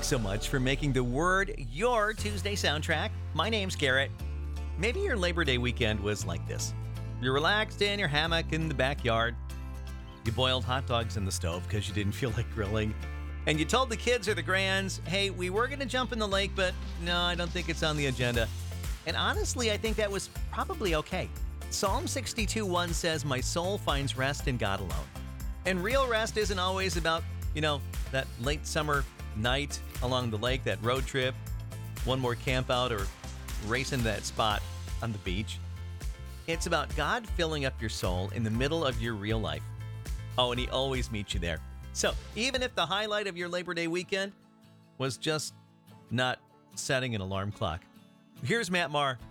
Thanks so much for making the Word your Tuesday soundtrack. My name's Garrett. Maybe your Labor Day weekend was like this. You're relaxed in your hammock in the backyard. You boiled hot dogs in the stove because you didn't feel like grilling. And you told the kids or the grands, hey, we were going to jump in the lake, but no, I don't think it's on the agenda. And honestly, I think that was probably okay. Psalm 62:1 says, my soul finds rest in God alone. And real rest isn't always about, that late summer night along the lake, that road trip, one more camp out, or racing to that spot on the beach. It's about God filling up your soul in the middle of your real life. Oh, and He always meets you there. So even if the highlight of your Labor Day weekend was just not setting an alarm clock, here's Matt Maher